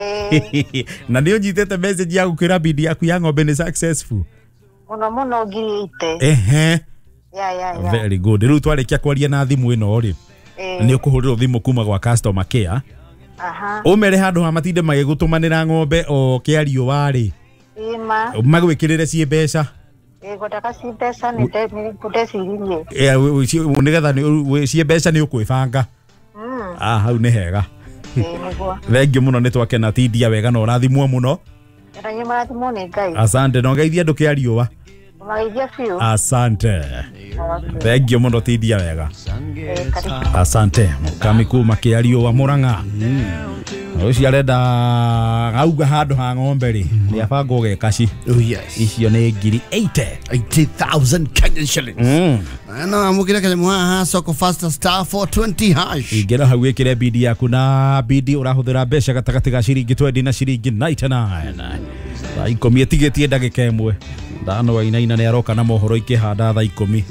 Na ndio njitete message ya gukira bidi yaku ya ng'ombe ni successful. Muno ngiriite. Yeah. Very good. Riu twarikia kwaria na thimu ino ri. Ni ukuhurira thimu kuma gwa customer care. Umere handu ha matinde magigutumanira ng'ombe o kiario wari. Ima. Magwikirire cie mbeca. Gotaka si mbeca ni kutecirie. Nigetha ni cie mbeca ni ukwibanga. Hau ni hega. Thank you muno ni twakena tindia wega no rathimwo muno. Rangi marathimwo ni Ngai. Asante no ngeithia nduki ariwa. Mageithia fiu. Asante. Thank you muno tindia wega. Asante. Kamiku makiario wa Muranga. Uci arenda gauga handu ha ng'ombe ri ni abango gekaci. Oh yes. Icio ni ngiri 80,000 Kenyan shillings. Na amukira kale mwa soko faster star 420 hash. Ingera hau wikire bidi yaku na bidi urahuthira mbeca gatagati ga ciringi 20 na ciringi 99. Ikomi etigetie ndagika imwe. Ndano wa inaina ni aroka na mohoro ikihanda tha 10.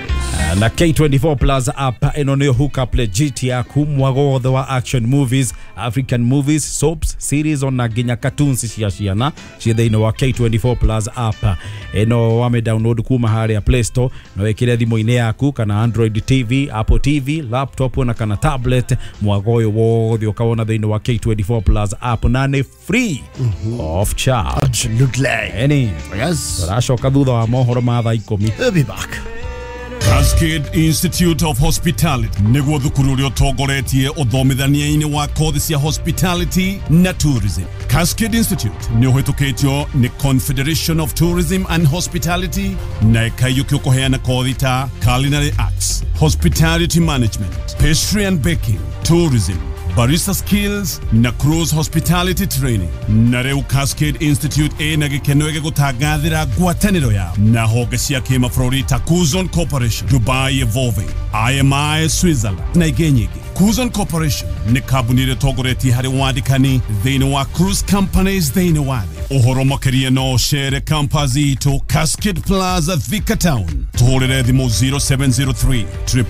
Na K24 Plus app ino ni hook up legit ya kumwago wa action movies, African movies, soaps, series on ginya cartoons cia ciana cia thĩinĩ wa K24 Plus app. Ino wame download kuma haria Play Store no wekire thimũ-inĩ yaku kana Android TV, Apple TV, laptop na kana tablet. Mwago ũyũ wothe ukawona thĩinĩ wa K24 Plus app na ni free of charge. Absolutely. Yes. Rashoka thutha wa mohoro ma thaa 10. We'll be back. Cascade Institute of Hospitality niguo thukuru uria utongoretie uthomithania-ini wa kothi cia hospitality na tourism. Cascade Institute ni uhitukitio ni Confederation of Tourism and Hospitality na ikayuki kuheana kothi ta culinary arts, hospitality management, pastry and baking, tourism, barista skills na cruise hospitality training. Na reu Cascade Institute na gikeno gigutangathira ngwataniro ya na honge cia kimabũrũri ta Kuzon Corporation, Dubai Evolving, IMI Switzerland na ingĩ nyingĩ. Kuzon Corporation ni kambuni ĩrĩa tongoretie harĩ wandĩkani thĩinĩ wa cruise companies thĩinĩ wa thĩ. Ũhoro makĩria no chere campus itũ Cascade Plaza Thika Town. Tũhũrĩre thimũ 0703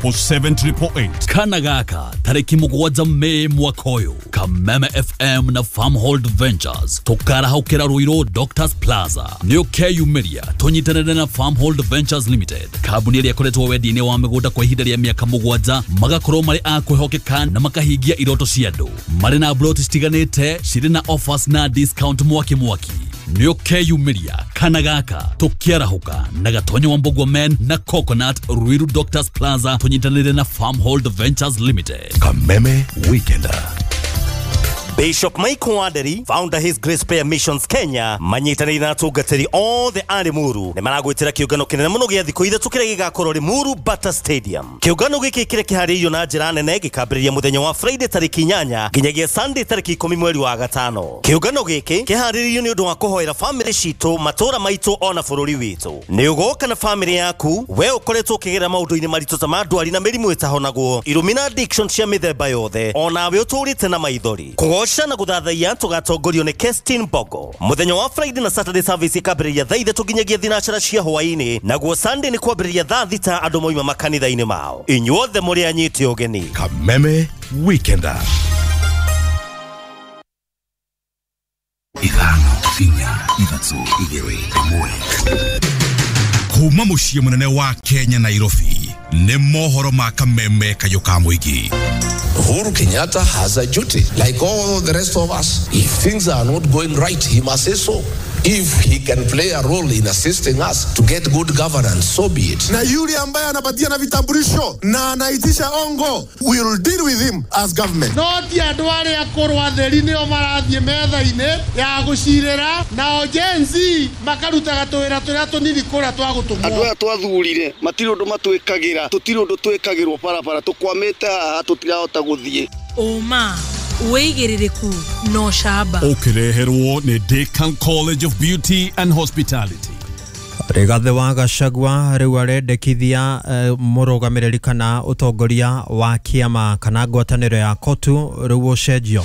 777 Kana gaka tarĩki 7 Mei mwaka ũyũ Kameme FM na Farmhold Ventures tukarahaukĩra Ruiru Doctors Plaza nĩyo keyumĩria tũnyitanĩre na Farmhold Ventures Limited, kambuni ĩrĩa ĩkoretwo wendi-inĩ wa mĩgũnda kwa ihinda rĩa mĩaka 7 magakorwo marĩ a kwĩhokeka na makahingia iroto cia andũ. Marĩ na plot citiganĩte cirĩ na offers na discount mwaki nĩyo keyumĩria kana gaka tũkĩarahuka na Gatonyo wa Mbogwa Men na Coconut Ruiru Doctors Plaza tũnyitanĩre na Farmhold Ventures Limited. Kameme Weekender. Bishop Michael Waderi, founder His Grace Prayer Missions Kenya, manyitanĩire na atungatĩri othe a Limuru nĩ maragwĩtĩra kĩũngano kĩnene mũno gĩa thikũ ithatũ kĩrĩa gĩgakorwo Limuru Bata Stadium. Kĩũngano gĩkĩ kĩrĩa kĩharĩirio na njĩra nene gĩkambĩrĩria mũthenya wa Friday tarĩki 8 nginyagia Sunday tarĩki 10 mweri wa gatano. Kĩũngano gĩkĩ kĩharĩirio nĩ ũndũ wa kũhoera family citũ, matũra maitũ ona bũrũri witũ. Nĩ ũgoka na family yaku, we ũkoretwo ũkĩgerera maũndũ-inĩ maritũ ta ma ndwari na mĩrimũ ĩtahonagwo, irumi na addiction cia mĩthemba yothe, ona we ũtũrĩte na maithori. Kũgoca na gũthathaiya tũgatongorio nĩ Kestin Bogo. Mũthenya wa Friday na Saturday service ikambĩrĩria thaa 3 nginyagia thinacara cia hwaĩ-inĩ, naguo Sunday nĩ kwambĩrĩria thaa 6 andũ moima makanitha-inĩ mao. Inyuothe mũrĩ anyite ũgeni. Kameme Weekender. Ithano, inya, ithatũ, igĩrĩ, ĩmwe. Kuma mũciĩ mũnene wa Kenya Nairobi, nĩ mohoro ma Kameme kayũ ka mũingĩ. Uhuru Kenyatta has a duty, like all the rest of us. If things are not going right, he must say so. If he can play a role in assisting us to get good governance, so be it. Na yule ambaye anapatia na vitambulisho na anaitisha ongo, we will deal with him as government. Noti andũ arĩa akũrũ atheri nĩo marathiĩ metha-inĩ ya gũcirĩra na ojenzi makarutaga tũwĩra tũrĩa tũnini kũrĩa twa gũtũmwo. Andũ aya twathurire matirĩ ũndũ matwĩkagĩra, tũtirĩ ũndũ twĩkagĩrwo barabara, tũkwamĩte haha tũtirahota gũthiĩ. Oma uigĩrĩrĩku no shamba ũkĩreherwo nĩ Deakin College of Beauty and Hospitality. Rigathi wa Gachagua rĩu arendekithia mũrũgamĩrĩri kana ũtongoria wa kĩama kana ngwatanĩro ya Kotu rĩu ũcenjio.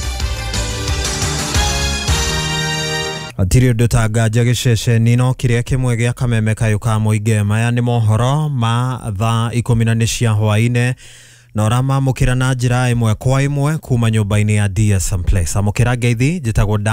Atiri ũndũ ta nganja gĩceceni no kĩrĩa kĩmwe gĩa Kameme kayũ ka mũingĩ. Maya nĩ mohoro ma thaa 10 cia hwaĩ-inĩ na uramamukira na njira imwe kwa imwe kuma nyumba-ini ya DSM Place. Amukira ngeithi njitagwo